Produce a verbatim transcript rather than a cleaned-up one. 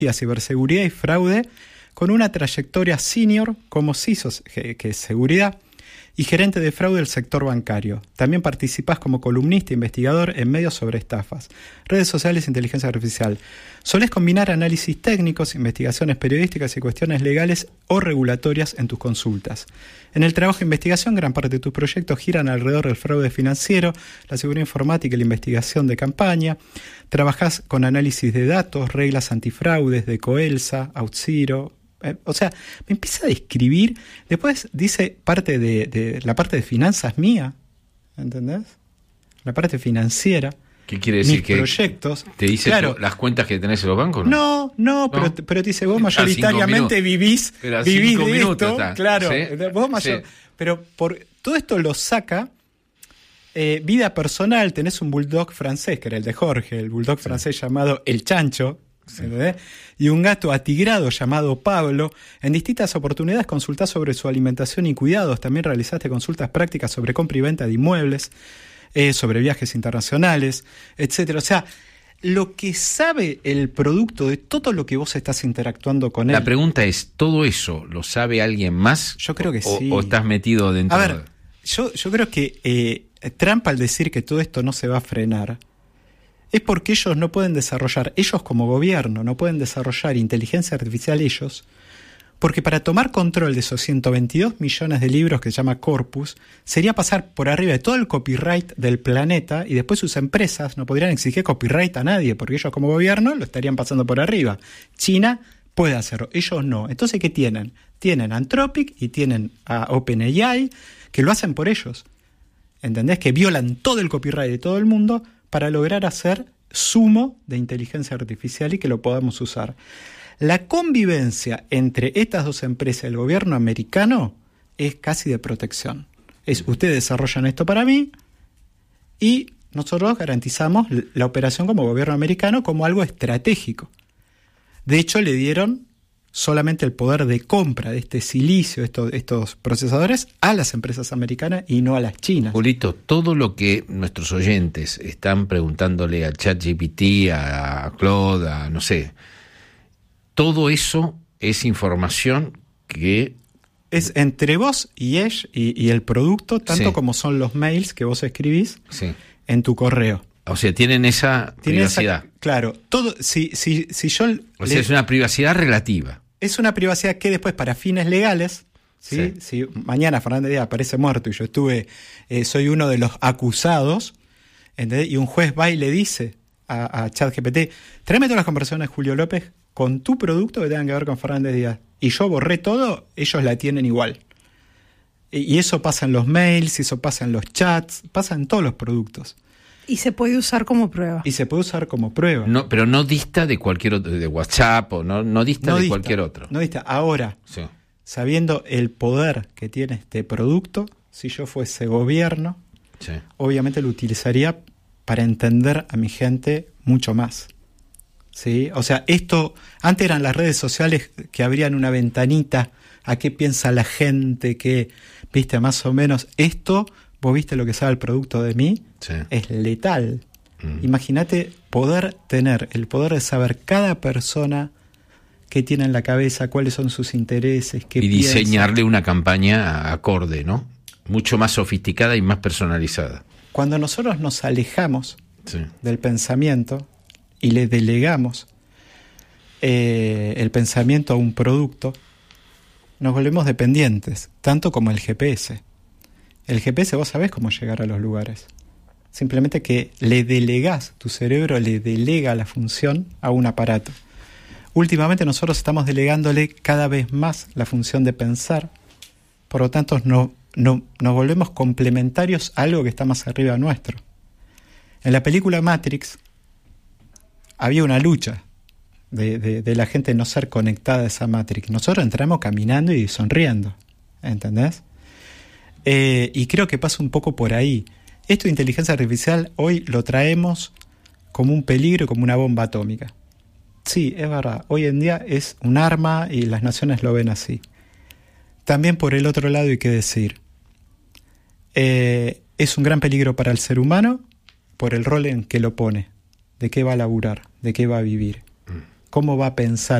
ciberseguridad y fraude con una trayectoria senior como C I S O, que es seguridad, y gerente de fraude del sector bancario. También participás como columnista e investigador en medios sobre estafas, redes sociales e inteligencia artificial. Solés combinar análisis técnicos, investigaciones periodísticas y cuestiones legales o regulatorias en tus consultas. En el trabajo de investigación, gran parte de tus proyectos giran alrededor del fraude financiero, la seguridad informática y la investigación de campaña. Trabajás con análisis de datos, reglas antifraudes de Coelsa, Auth0. Eh, o sea, me empieza a describir. Después dice parte de, de la parte de finanzas mía, ¿entendés? La parte financiera. ¿Qué quiere decir? Mis que proyectos. ¿Te dice claro, las cuentas que tenés en los bancos? No, no, no, pero, ¿no? pero te dice vos mayoritariamente vivís, vivís de minutos, esto. Está. Claro, ¿Sí? vos mayor, sí. Pero por todo esto lo saca. Eh, vida personal, tenés un bulldog francés, que era el de Jorge, el bulldog sí. francés llamado El Chancho. Sí. Y un gato atigrado llamado Pablo. En distintas oportunidades consultás sobre su alimentación y cuidados. También realizaste consultas prácticas sobre compra y venta de inmuebles, eh, sobre viajes internacionales, etcétera. O sea, lo que sabe el producto de todo lo que vos estás interactuando con él. La pregunta es, ¿todo eso lo sabe alguien más? Yo creo que o, sí. ¿O estás metido dentro? A ver, de... yo, yo creo que eh, Trump, al decir que todo esto no se va a frenar, es porque ellos no pueden desarrollar, ellos como gobierno, no pueden desarrollar inteligencia artificial ellos, porque para tomar control de esos ciento veintidós millones de libros que se llama corpus, sería pasar por arriba de todo el copyright del planeta y después sus empresas no podrían exigir copyright a nadie, porque ellos como gobierno lo estarían pasando por arriba. China puede hacerlo, ellos no. Entonces, ¿qué tienen? Tienen Anthropic y tienen a OpenAI, que lo hacen por ellos. ¿Entendés? Que violan todo el copyright de todo el mundo para lograr hacer sumo de inteligencia artificial y que lo podamos usar. La convivencia entre estas dos empresas y el gobierno americano es casi de protección. Es, ustedes desarrollan esto para mí y nosotros garantizamos la operación como gobierno americano como algo estratégico. De hecho, le dieron solamente el poder de compra de este silicio, estos, estos procesadores, a las empresas americanas y no a las chinas. Julito, todo lo que nuestros oyentes están preguntándole a ChatGPT, a Claude, a no sé, todo eso es información que... Es entre vos y Edge y, y el producto, tanto sí. como son los mails que vos escribís sí. en tu correo. O sea, tienen esa Tienen privacidad. Esa, claro, todo, si, si, si yo... O sea, le, es una privacidad relativa. Es una privacidad que después, para fines legales, ¿sí? Sí. Si mañana Fernández Díaz aparece muerto y yo estuve, eh, soy uno de los acusados, ¿entendés? Y un juez va y le dice a, a ChatGPT, tráeme todas las conversaciones de Julio López con tu producto que tengan que ver con Fernández Díaz. Y yo borré todo, ellos la tienen igual. Y eso pasa en los mails, eso pasa en los chats, pasa en todos los productos. Y se puede usar como prueba. Y se puede usar como prueba. No, pero no dista de cualquier otro, de WhatsApp, o no, no dista no de dista, cualquier otro. No dista. Ahora, sí. sabiendo el poder que tiene este producto, si yo fuese gobierno, sí. obviamente lo utilizaría para entender a mi gente mucho más. ¿Sí? O sea, esto, antes eran las redes sociales que abrían una ventanita a qué piensa la gente, que, viste, más o menos, esto, vos viste lo que sabe el producto de mí, sí. es letal. Mm. Imagínate poder tener, el poder de saber cada persona qué tiene en la cabeza, cuáles son sus intereses, qué y piensa. Diseñarle una campaña acorde, ¿no? Mucho más sofisticada y más personalizada. Cuando nosotros nos alejamos sí. del pensamiento y le delegamos eh, el pensamiento a un producto, nos volvemos dependientes, tanto como el G P S. El G P S vos sabés cómo llegar a los lugares. Simplemente que le delegás, tu cerebro le delega la función a un aparato. Últimamente nosotros estamos delegándole cada vez más la función de pensar, por lo tanto no, no, nos volvemos complementarios a algo que está más arriba nuestro. En la película Matrix había una lucha de, de, de la gente no ser conectada a esa Matrix. Nosotros entramos caminando y sonriendo, ¿entendés? Eh, y creo que pasa un poco por ahí. Esto de inteligencia artificial hoy lo traemos como un peligro, como una bomba atómica. Sí, es verdad, hoy en día es un arma y las naciones lo ven así. También por el otro lado hay que decir, eh, es un gran peligro para el ser humano por el rol en que lo pone, de qué va a laburar, de qué va a vivir. cómo va a pensar